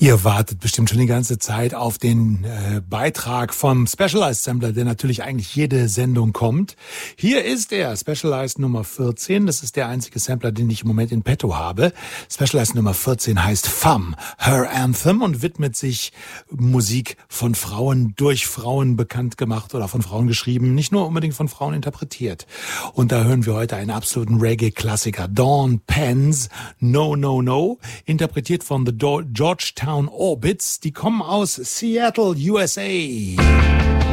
Ihr wartet bestimmt schon die ganze Zeit auf den Beitrag vom Specialized Sampler, der natürlich eigentlich jede Sendung kommt. Hier ist er, Specialized Nummer 14. Das ist der einzige Sampler, den ich im Moment in petto habe. Specialized Nummer 14 heißt Femme, Her Anthem und widmet sich Musik von Frauen durch Frauen bekannt gemacht oder von Frauen geschrieben, nicht nur unbedingt von Frauen interpretiert. Und da hören wir heute einen absoluten Reggae-Klassiker, Dawn Penn's No No No, interpretiert von The Georgetown Orbits. Die kommen aus Seattle, USA.